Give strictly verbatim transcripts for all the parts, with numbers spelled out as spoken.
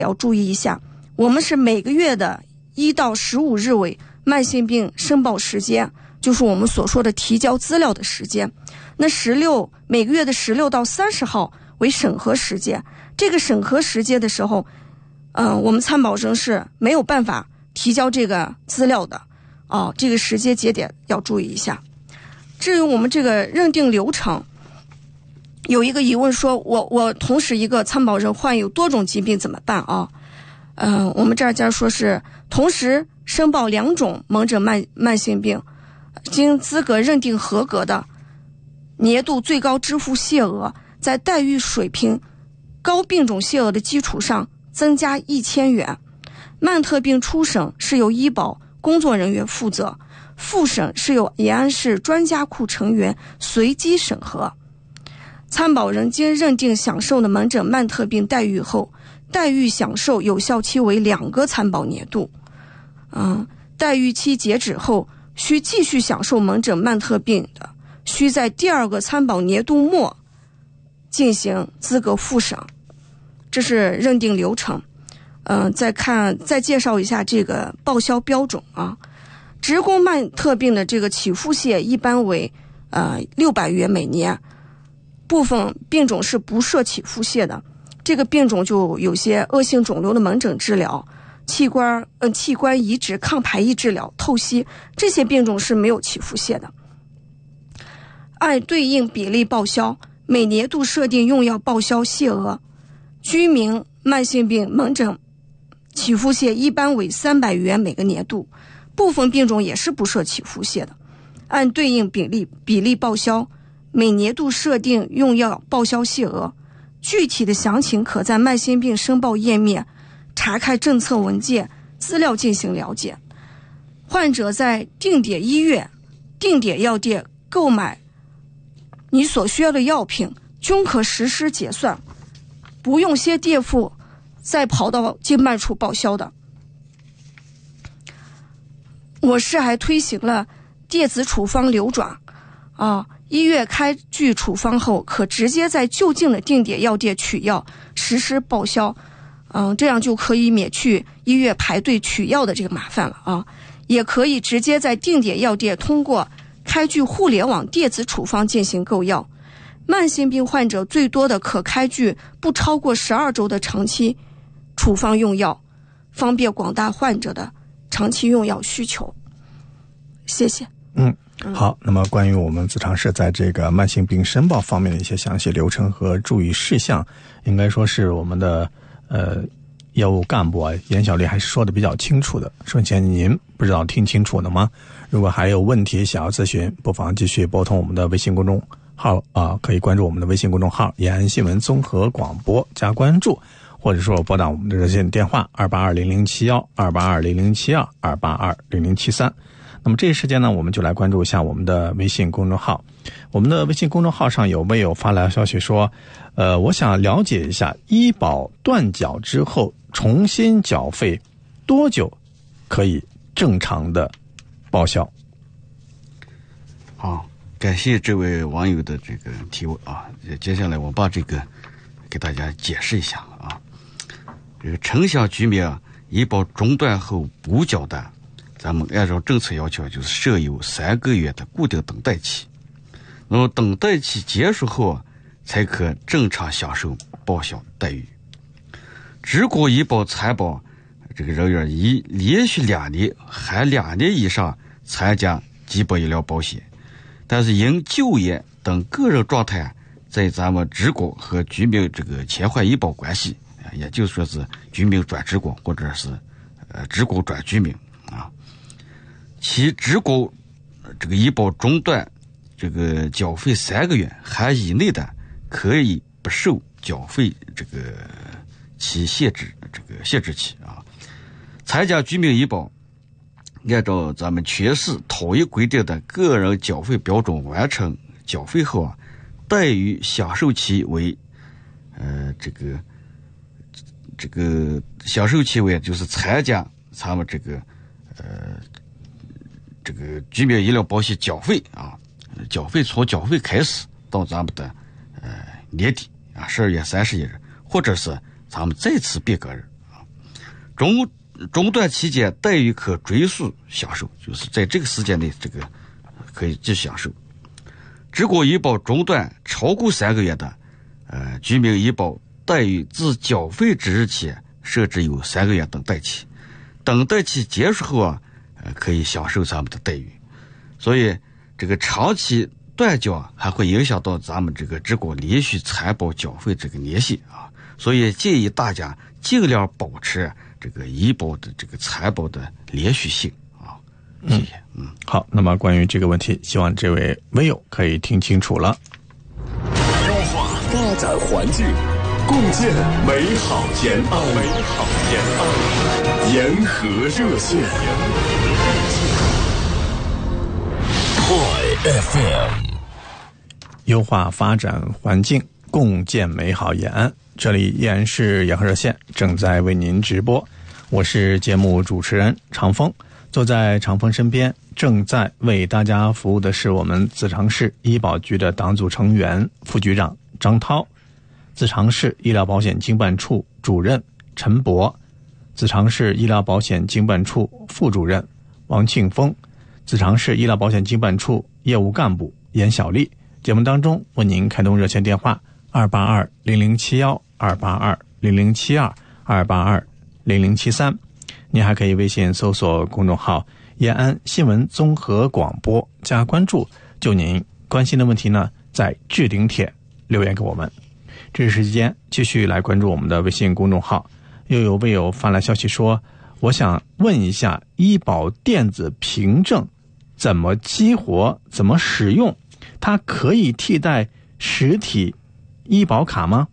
要注意一下，我们是每个月的一到十五日为慢性病申报时间，就是我们所说的提交资料的时间。那十六每个月的十六到三十号为审核时间。这个审核时间的时候，嗯、呃，我们参保人是没有办法提交这个资料的哦，这个时间节点要注意一下。至于我们这个认定流程，有一个疑问说，我我同时一个参保人患有多种疾病怎么办啊？嗯、呃，我们这儿家说是同时申报两种蒙诊慢慢性病，经资格认定合格的，年度最高支付谢额在待遇水平高病种谢额的基础上增加一千元。慢特病初审是由医保工作人员负责，复审是由延安市专家库成员随机审核。参保人经认定享受的门诊慢特病待遇后，待遇享受有效期为两个参保年度。嗯，待遇期截止后，需继续享受门诊慢特病的，需在第二个参保年度末进行资格复审。这是认定流程。嗯、呃，再看再介绍一下这个报销标准啊。职工慢特病的这个起付谢一般为呃六百元每年，部分病种是不设起付谢的。这个病种就有些恶性肿瘤的门诊治疗、器官呃器官移植、抗排异治疗、透析，这些病种是没有起付谢的。按对应比例报销，每年度设定用药报销谢额。居民慢性病门诊起付谢一般为三百元每个年度，部分病种也是不设起付谢的。按对应比例比例报销，每年度设定用药报销谢额。具体的详情可在慢性病申报页面查看政策文件资料进行了解。患者在定点医院、定点药店购买你所需要的药品，均可实施结算，不用先垫付再跑到经办处报销的。我市还推行了电子处方流转啊，医院开具处方后，可直接在就近的定点药店取药，实施报销。嗯，这样就可以免去医院排队取药的这个麻烦了啊。也可以直接在定点药店通过开具互联网电子处方进行购药。慢性病患者最多的可开具不超过十二周的长期处方用药，方便广大患者的长期用药需求。谢谢。 嗯，好。那么关于我们自常社在这个慢性病申报方面的一些详细流程和注意事项，应该说是我们的呃业务干部啊，严小丽还是说的比较清楚的。顺前您不知道听清楚了吗？如果还有问题想要咨询，不妨继续拨通我们的微信公众号啊、呃，可以关注我们的微信公众号延安新闻综合广播加关注，或者说拨打我们的热线电话二八二零零七幺二八二零零七二二八二零零七三。那么这一时间呢，我们就来关注一下我们的微信公众号。我们的微信公众号上有没有发来消息说，呃，我想了解一下医保断缴之后重新缴费多久可以正常的报销？ 好，感谢这位网友的这个提问啊。接下来我把这个给大家解释一下啊。这个城乡居民啊，医保中断后补缴单，咱们按照政策要求，就是设有三个月的固定等待期。那么等待期结束后啊，才可正常享受报销待遇。职工医保参保这个人员已连续两年含两年以上参加基本医疗保险，但是因就业等个人状态在咱们职工和居民这个切换医保关系，也就说是居民转职工或者是呃职工转居民啊，其职工这个医保中断这个缴费三个月含以内的，可以不受缴费这个期限制这个限制期啊。参加居民医保，按照咱们全市统一规定的个人缴费标准完成缴费后啊，待遇享受期为呃这个这个享受期为就是参加咱们这个呃这个居民医疗保险缴费啊，缴费从缴费开始到咱们的呃年底啊十二月三十一日，或者是咱们再次变更日啊。 中中断期间待遇可追溯享受，就是在这个时间内这个可以继续享受。职工医保中断超过三个月的，呃，居民医保待遇自缴费之日起设置有三个月等待期，等待期结束后啊，呃，可以享受咱们的待遇。所以这个长期断缴还会影响到咱们这个职工连续参保缴费这个年限啊，所以建议大家尽量保持这个医保的这个参保的连续性啊。谢谢。嗯， 嗯好，那么关于这个问题，希望这位微友可以听清楚了。 优化发展环境，共建美好延安。美好延安，沿河热线。Toy F M， 优化发展环境，共建美好延安。这里依然是沿河热线，正在为您直播。我是节目主持人长风，坐在长风身边，正在为大家服务的是我们自长市医保局的党组成员、副局长张涛，自长市医疗保险经办处主任陈博，自长市医疗保险经办处副主任王庆峰，自长市医疗保险经办处业务干部严小丽。节目当中为您开通热线电话二八二零零七一，二八二零零七二，二八二零零七三。您还可以微信搜索公众号延安新闻综合广播加关注，就您关心的问题呢，在置顶帖留言给我们。这是时间继续来关注我们的微信公众号。又有微友发来消息说，我想问一下，医保电子凭证怎么激活，怎么使用？它可以替代实体医保卡吗？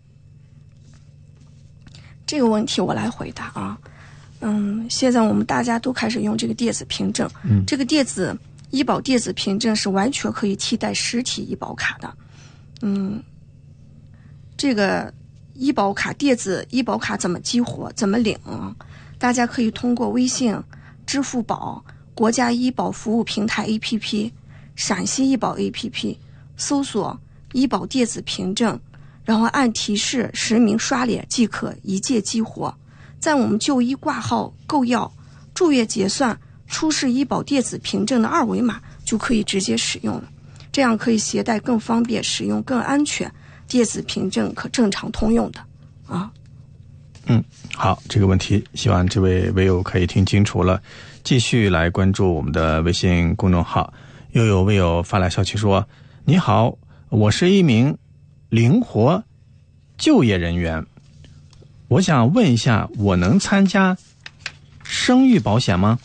这个问题我来回答啊。嗯，现在我们大家都开始用这个电子凭证，嗯，这个电子医保电子凭证是完全可以替代实体医保卡的。嗯，这个医保卡电子医保卡怎么激活，怎么领？大家可以通过微信、支付宝、国家医保服务平台 A P P、陕西医保 A P P 搜索医保电子凭证，然后按提示实名刷脸即可一键激活。在我们就医挂号、购药、住院结算出示医保电子凭证的二维码就可以直接使用了，这样可以携带更方便，使用更安全，电子凭证可正常通用的啊。 嗯，好，这个问题希望这位微友可以听清楚了。继续来关注我们的微信公众号。又有微友发来消息说，你好，我是一名灵活就业人员，我想问一下，我能参加生育保险吗？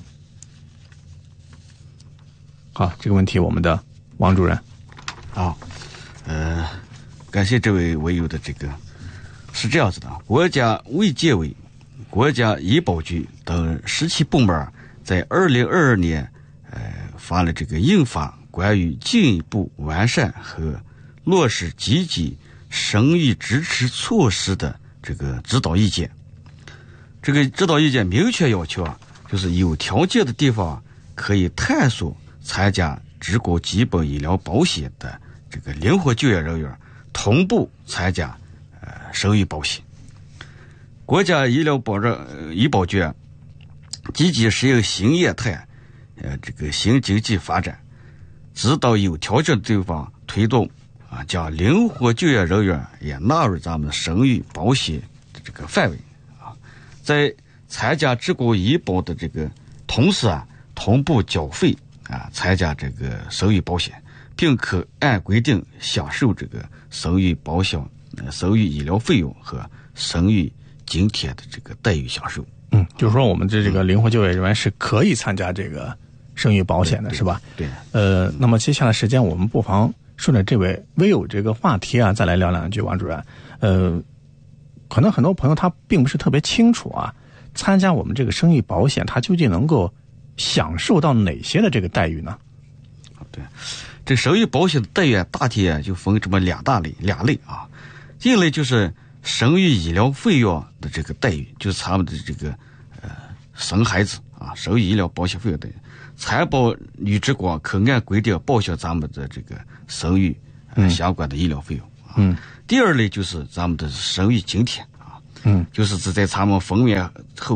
好，这个问题我们的王主任。 好，呃，感谢这位微友的这个，是这样子的，国家卫健委、国家医保局等十七部门在二零二二年，呃，发了这个印发关于进一步完善和落实积极生育支持措施的这个指导意见。这个指导意见明确要求啊，就是有条件的地方可以探索参加职工基本医疗保险的这个灵活就业人员同步参加呃生育保险。国家医疗保障、呃、医保局积极实行新业态呃这个新经济发展，指导有条件的地方推动啊，将灵活就业人员也纳入咱们生育保险的这个范围啊，在参加职工医保的这个同时啊，同步缴费啊，参加这个生育保险，并可按规定享受这个生育保险、呃、生育医疗费用和生育津贴的这个待遇享受。 嗯，就是说我们这这个灵活就业人员是可以参加这个生育保险的，是吧？ 对。 呃，那么接下来时间我们不妨顺着这位微友这个话题啊，再来聊两句，王主任。呃，可能很多朋友他并不是特别清楚啊，参加我们这个生育保险，他究竟能够享受到哪些的这个待遇呢？ 对，这生育保险的待遇大体就分这么两大类，两类啊。一类就是生育医疗费用的这个待遇，就是咱们的这个呃生孩子啊，生育医疗保险费用待遇。参保女职工可按规定报销咱们的这个生育、呃、相关的医疗费用、啊。嗯。第二类就是咱们的生育津贴啊，嗯，就是指在咱们分娩后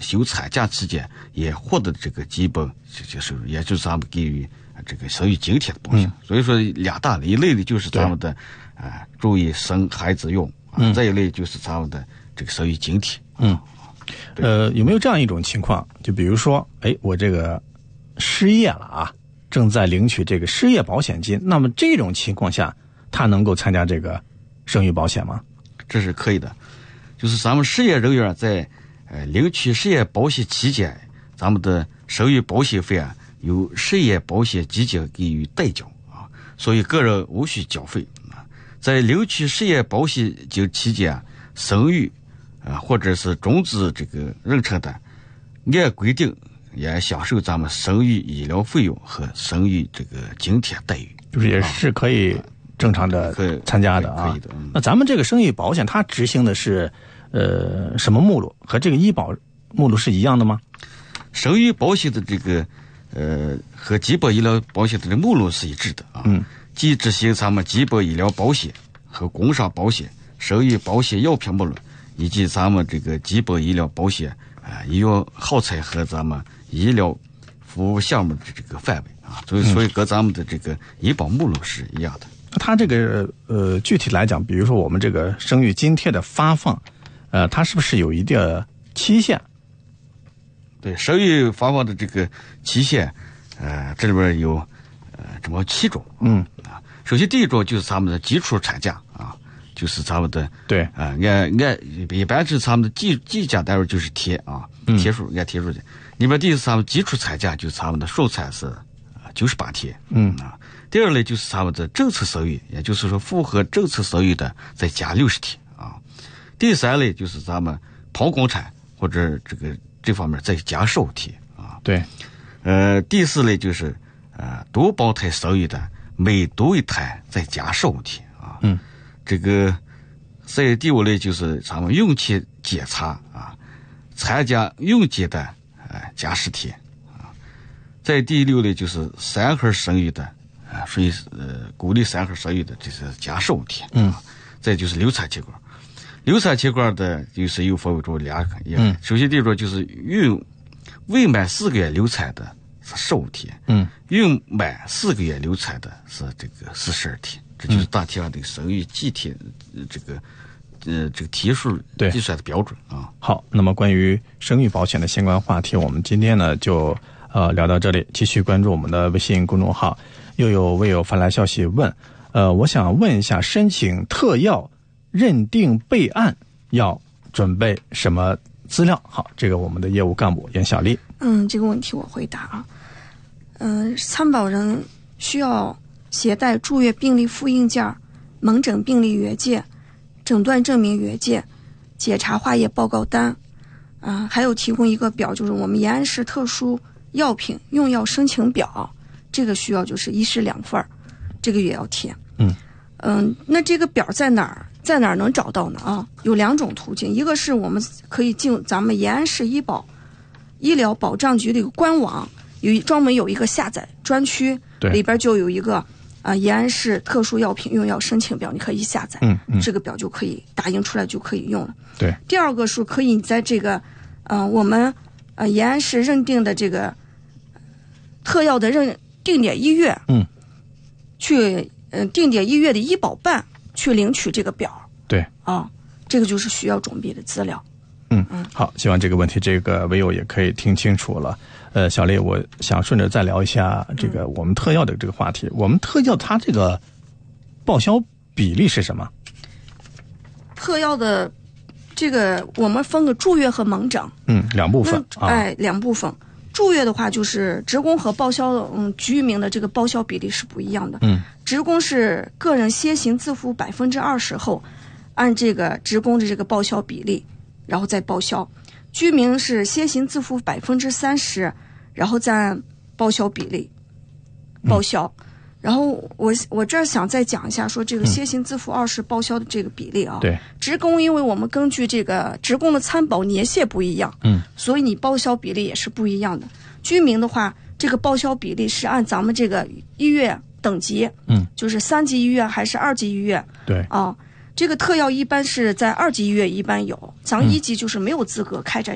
休产假期间也获得这个基本这些收入，也就是咱们给予这个生育津贴的保险。嗯、所以说两大类，一类的就是咱们的啊、呃、注意生孩子用，嗯，这一类就是咱们的这个生育津贴。 嗯，呃，有没有这样一种情况？就比如说，哎，我这个失业了啊，正在领取这个失业保险金，那么这种情况下，他能够参加这个生育保险吗？ 这是可以的，就是咱们失业人员在呃领取失业保险期间，咱们的生育保险费啊，由失业保险基金给予代缴啊，所以个人无需缴费啊。在领取失业保险金期间啊，生育啊或者是终止这个妊娠的，按规定也享受咱们生育医疗费用和生育这个津贴待遇， 就是也是可以正常的参加的啊。 可以的。嗯、 那咱们这个生育保险，它执行的是呃什么目录？和这个医保目录是一样的吗？ 生育保险的这个呃和基本医疗保险的这个目录是一致的啊。 嗯。 既执行咱们基本医疗保险和工伤保险、生育保险药品目录，以及咱们这个基本医疗保险啊、呃、医用耗材和咱们医疗服务项目的这个范围啊，所以所以跟咱们的这个医保目录是一样的。 它这个呃具体来讲，比如说我们这个生育津贴的发放，呃，它是不是有一定的期限？ 对，生育发放的这个期限，呃，这里边有呃这么七种。 嗯啊，首先第一种就是咱们的基础产假啊，就是咱们的对啊，按按一般是咱们的计计价单位就是天啊，天数按天数的。里面第一是咱们基础产假，就是咱们的顺产是啊九十八天。 嗯啊。第二类就是咱们的政策生育，也就是说符合政策生育的再加六十天啊。第三类就是咱们剖宫产或者这个这方面再加十五天啊。 对， 呃，第四类就是呃多胞胎生育的，每多一胎再加十五天啊。 嗯， 这个在第五类就是咱们孕期检查啊，参加孕检的呃加十天啊。在第六类就是三孩生育的。啊，所以呃，鼓励三孩生育的，这是加十五天。 嗯， 再就是流产期间，流产期间的就是又分为出两个。 嗯， 首先第一种就是孕未满四个月流产的是十五天。 嗯， 孕满四个月流产的是这个四十二天。这就是大体上这个生育计天、呃、这个呃这个天数计算的标准啊。 好，那么关于生育保险的相关话题，我们今天呢就呃聊到这里，继续关注我们的微信公众号。又有微友发来消息问，呃，我想问一下，申请特药认定备案要准备什么资料？好，这个我们的业务干部严小丽。 嗯，这个问题我回答啊。嗯、呃，参保人需要携带住院病历复印件、门诊病历原件、诊断证明原件、检查化验报告单，啊、呃，还有提供一个表，就是我们延安市特殊药品用药申请表。这个需要就是一式两份儿，这个也要填。 嗯嗯，那这个表在哪儿？在哪儿能找到呢？啊，有两种途径，一个是我们可以进咱们延安市医保医疗保障局的一个官网，有专门有一个下载专区，里边就有一个啊、呃、延安市特殊药品用药申请表，你可以下载， 嗯嗯， 这个表就可以打印出来就可以用了。 对。 第二个是可以在这个呃我们呃延安市认定的这个特药的认。定点医院， 嗯， 去嗯、呃、定点医院的医保办去领取这个表， 对啊，这个就是需要准备的资料。 嗯嗯，好，希望这个问题这个微友也可以听清楚了。呃，小丽，我想顺着再聊一下这个我们特药的这个话题。嗯、我们特药它这个报销比例是什么？ 特药的这个我们分个住院和门诊， 嗯，两部分， 啊、哎，两部分。住院的话，就是职工和报销嗯居民的这个报销比例是不一样的。 嗯， 职工是个人先行自付百分之二十后，按这个职工的这个报销比例，然后再报销；居民是先行自付百分之三十，然后再按报销比例报销。嗯、然后我我这儿想再讲一下，说这个先行自付二十报销的这个比例啊。 对， 职工因为我们根据这个职工的参保年限不一样， 嗯， 所以你报销比例也是不一样的。居民的话，这个报销比例是按咱们这个医院等级， 嗯，就是三级医院还是二级医院， 对啊，这个特药一般是在二级医院一般有，咱一级就是没有资格开展